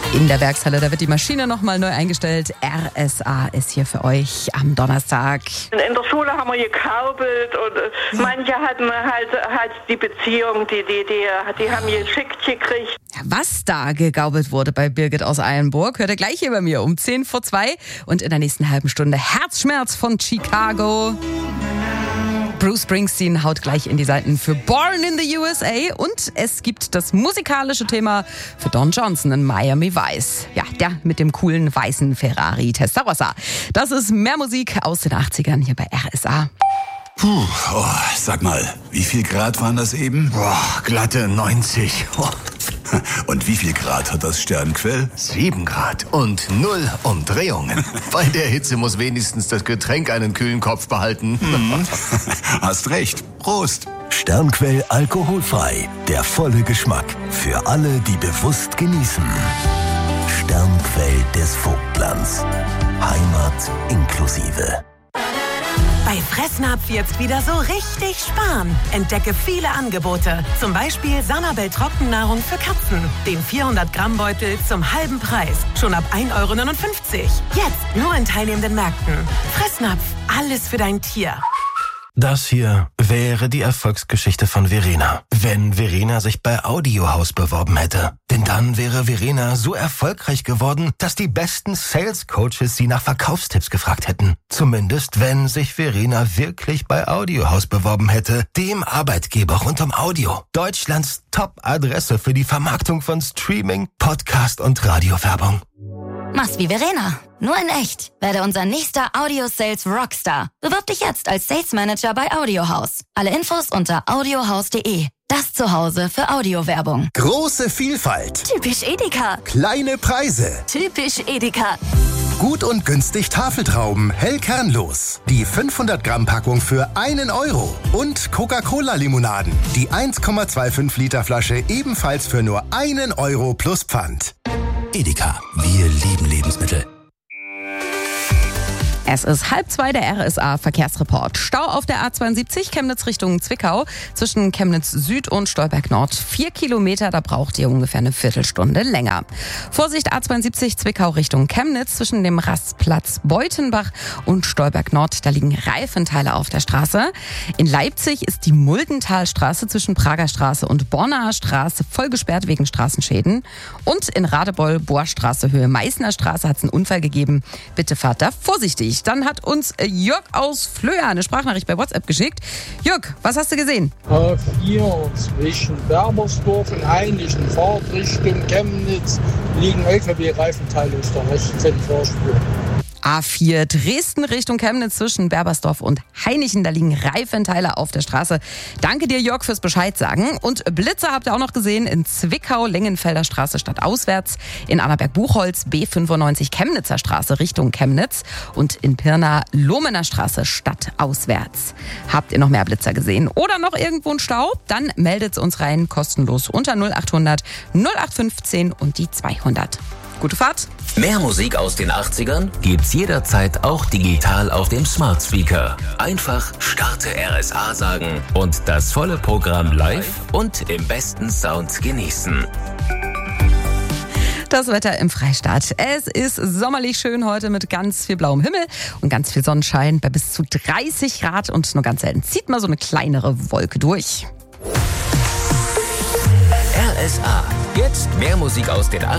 In der Werkshalle, da wird die Maschine nochmal neu eingestellt. RSA ist hier für euch am Donnerstag. In der Schule haben wir gekaubelt und manche hatten halt die Beziehung, die haben geschickt gekriegt. Ja, was da gegaubelt wurde bei Birgit aus Eilenburg, hört ihr gleich hier bei mir um 1:10 und in der nächsten halben Stunde Herzschmerz von Chicago. Bruce Springsteen haut gleich in die Seiten für Born in the USA und es gibt das musikalische Thema für Don Johnson in Miami Vice. Ja, der mit dem coolen weißen Ferrari Testarossa. Das ist mehr Musik aus den 80ern hier bei RSA. Sag mal, wie viel Grad waren das eben? Glatte 90. Und wie viel Grad hat das Sternquell? 7 Grad und 0 Umdrehungen. Bei der Hitze muss wenigstens das Getränk einen kühlen Kopf behalten. Hast recht. Prost. Sternquell alkoholfrei. Der volle Geschmack. Für alle, die bewusst genießen. Sternquell des Vogtlands. Heimat inklusive. Bei Fressnapf jetzt wieder so richtig sparen. Entdecke viele Angebote. Zum Beispiel Sanabel Trockennahrung für Katzen. Den 400-Gramm-Beutel zum halben Preis. Schon ab 1,59 €. Jetzt nur in teilnehmenden Märkten. Fressnapf, alles für dein Tier. Das hier wäre die Erfolgsgeschichte von Verena, wenn Verena sich bei Audiohaus beworben hätte. Denn dann wäre Verena so erfolgreich geworden, dass die besten Sales-Coaches sie nach Verkaufstipps gefragt hätten. Zumindest, wenn sich Verena wirklich bei Audiohaus beworben hätte, dem Arbeitgeber rund um Audio. Deutschlands Top-Adresse für die Vermarktung von Streaming, Podcast und Radiowerbung. Mach's wie Verena, nur in echt. Werde unser nächster Audio-Sales Rockstar. Bewirb dich jetzt als Sales Manager bei Audiohaus. Alle Infos unter audiohaus.de. Das Zuhause für Audiowerbung. Große Vielfalt. Typisch Edeka. Kleine Preise. Typisch Edeka. Gut und günstig Tafeltrauben, hell kernlos. Die 500-Gramm-Packung für 1 €. Und Coca-Cola-Limonaden. Die 1,25 Liter Flasche ebenfalls für nur 1 € plus Pfand. Edeka, wir lieben Lebensmittel. Es ist 1:30, der RSA-Verkehrsreport. Stau auf der A72 Chemnitz Richtung Zwickau zwischen Chemnitz Süd und Stolberg Nord. 4 Kilometer, da braucht ihr ungefähr eine Viertelstunde länger. Vorsicht, A72 Zwickau Richtung Chemnitz zwischen dem Rastplatz Beutenbach und Stolberg Nord. Da liegen Reifenteile auf der Straße. In Leipzig ist die Muldentalstraße zwischen Prager Straße und Bornaer Straße voll gesperrt wegen Straßenschäden. Und in Radebeul, Bohrstraße, Höhe Meißner Straße hat es einen Unfall gegeben. Bitte fahrt da vorsichtig. Dann hat uns Jörg aus Flöa eine Sprachnachricht bei WhatsApp geschickt. Jörg, was hast du gesehen? A4 zwischen Berbersdorf und Heinichen, Fahrtrichtung Chemnitz, liegen LKW-Reifenteile aus der rechten Fahrspur. A4 Dresden Richtung Chemnitz zwischen Berbersdorf und Heinichen. Da liegen Reifenteile auf der Straße. Danke dir, Jörg, fürs Bescheid sagen. Und Blitzer habt ihr auch noch gesehen in Zwickau, Lengenfelder Straße stadtauswärts, in Annaberg-Buchholz, B95 Chemnitzer Straße Richtung Chemnitz und in Pirna, Lohmener Straße stadtauswärts. Habt ihr noch mehr Blitzer gesehen oder noch irgendwo einen Stau? Dann meldet uns rein, kostenlos unter 0800 0815 und die 200. Gute Fahrt. Mehr Musik aus den 80ern gibt's jederzeit auch digital auf dem Smart Speaker. Einfach Starte RSA sagen und das volle Programm live und im besten Sound genießen. Das Wetter im Freistaat. Es ist sommerlich schön heute mit ganz viel blauem Himmel und ganz viel Sonnenschein bei bis zu 30 Grad und nur ganz selten zieht mal so eine kleinere Wolke durch. RSA. Jetzt mehr Musik aus den 80ern.